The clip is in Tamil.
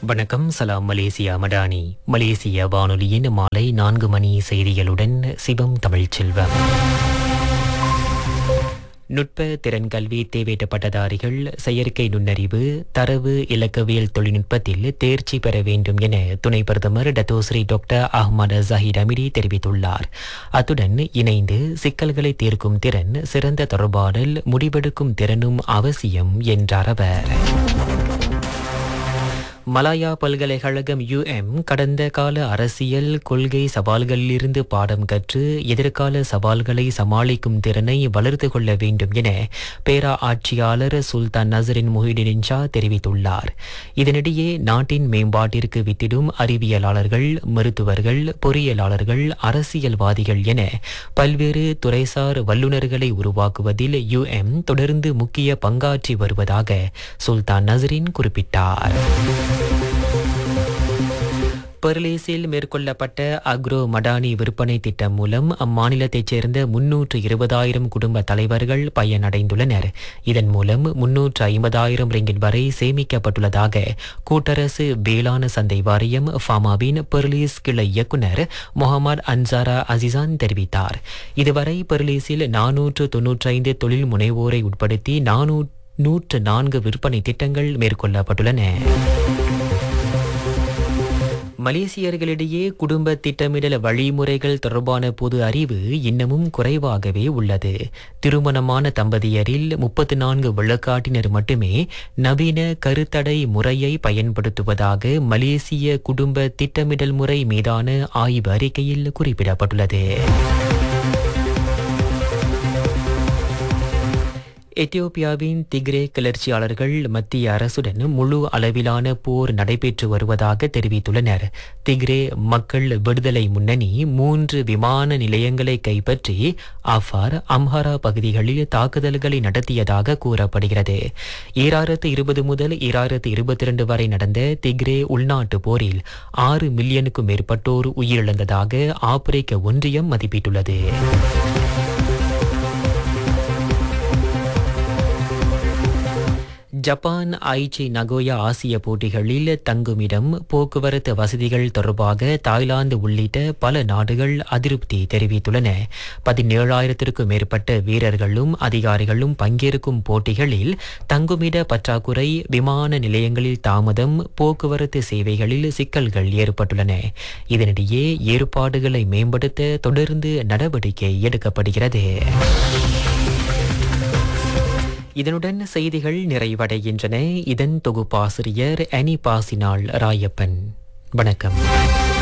வணக்கம். சலாம் மலேசியா மடானி. மலேசிய வானொலியின் மாலை 4 மணி செய்திகளுடன் சிவம் தமிழ்ச்செல்வம். நுட்ப திறன் கல்வி தேவையற்ற பட்டதாரிகள் செயற்கை நுண்ணறிவு தரவு இலக்கவியல் தொழில்நுட்பத்தில் தேர்ச்சி பெற வேண்டும் என துணை பிரதமர் டத்தோஸ்ரீ டாக்டர் அஹ்மத் ஜஹீர் அமிடி தெரிவித்துள்ளார். அத்துடன் இணைந்து சிக்கல்களை தீர்க்கும் திறன், சிறந்த தொடர்பாடல், முடிவெடுக்கும் திறனும் அவசியம் என்றார் அவர். மலாயா பல்கலைக்கழகம் கடந்த கால அரசியல் கொள்கை சவால்களிலிருந்து பாடம் கற்று எதிர்கால சவால்களை சமாளிக்கும் திறனை வளர்த்து கொள்ள வேண்டும் என பேரா ஆட்சியாளர் சுல்தான் நசரின் முஹிடின் ஷா தெரிவித்துள்ளார். இதனிடையே நாட்டின் மேம்பாட்டிற்கு வித்திடும் அறிவியலாளர்கள், மருத்துவர்கள், பொறியியலாளர்கள், அரசியல்வாதிகள் என பல்வேறு துறைசார் வல்லுநர்களை உருவாக்குவதில் தொடர்ந்து முக்கிய பங்காற்றி வருவதாக சுல்தான் நசரின் குறிப்பிட்டார். பெர்லிஸில் மேற்கொள்ளப்பட்ட அக்ரோ மடானி விற்பனை திட்டம் மூலம் அம்மாநிலத்தைச் சேர்ந்த 320,000 குடும்ப தலைவர்கள் பயனடைந்துள்ளனர். இதன் மூலம் 350,000 ரிங்கிட் வரை சேமிக்கப்பட்டுள்ளதாக கூட்டரசு வேளாண் சந்தை வாரியம் ஃபாமாவின் பெர்லிஸ் கிளை இயக்குனர் முகமது அன்சாரா அசிசான் தெரிவித்தார். இதுவரை பெர்லிஸில் 495 தொழில் முனைவோரை உட்படுத்தி 104 விற்பனை திட்டங்கள் மேற்கொள்ளப்பட்டுள்ளன. மலேசியர்களிடையே குடும்ப திட்டமிடல் வழிமுறைகள் தொடர்பான பொது அறிவு இன்னமும் குறைவாகவே உள்ளது. திருமணமான தம்பதியரில் 34 விழுக்காட்டினர் மட்டுமே நவீன கருத்தடை முறையை பயன்படுத்துவதாக மலேசிய குடும்ப திட்டமிடல் முறை மீதான ஆய்வு அறிக்கையில் குறிப்பிடப்பட்டுள்ளது. எத்தியோப்பியாவின் திக்ரே கிளர்ச்சியாளர்கள் மத்திய அரசுடன் முழு அளவிலான போர் நடைபெற்று வருவதாக தெரிவித்துள்ளனர். திக்ரே மக்கள் விடுதலை முன்னணி 3 விமான நிலையங்களை கைப்பற்றி அஃபார், அம்ஹாரா பகுதிகளில் தாக்குதல்களை நடத்தியதாக கூறப்படுகிறது. 2020 முதல் 2022 வரை நடந்த திக்ரே உள்நாட்டு போரில் 6 மில்லியனுக்கும் மேற்பட்டோர் உயிரிழந்ததாக ஆப்பிரிக்க ஒன்றியம் மதிப்பிட்டுள்ளது. ஜப்பான் ஐச்சி நகோயா ஆசிய போட்டிகளில் தங்குமிடம், போக்குவரத்து வசதிகள் தொடர்பாக தாய்லாந்து உள்ளிட்ட பல நாடுகள் அதிருப்தி தெரிவித்துள்ளன. 17,000க்கும் மேற்பட்ட வீரர்களும் அதிகாரிகளும் பங்கேற்கும் போட்டிகளில் தங்குமிட பற்றாக்குறை, விமான நிலையங்களில் தாமதம், போக்குவரத்து சேவைகளில் சிக்கல்கள் ஏற்பட்டுள்ளன. இதனிடையே ஏற்பாடுகளை மேம்படுத்த தொடர்ந்து நடவடிக்கை எடுக்கப்படுகிறது. இதனுடன் செய்திகள் நிறைவடைகின்றன. இதன் தொகுப்பாசிரியர் அனி பாசினாள் ராயப்பன். வணக்கம்.